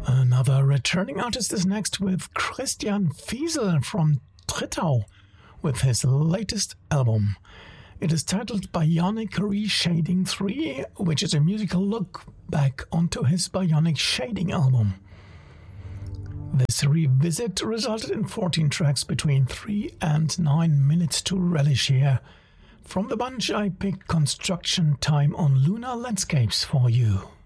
Another returning artist is next with Christian Fiesel from Trittau with his latest album. It is titled Bionic Reshading 3, which is a musical look back onto his Bionic Shading album. This revisit resulted in 14 tracks between 3 and 9 minutes to relish here. From the bunch I picked Construction Time on Lunar Landscapes for you.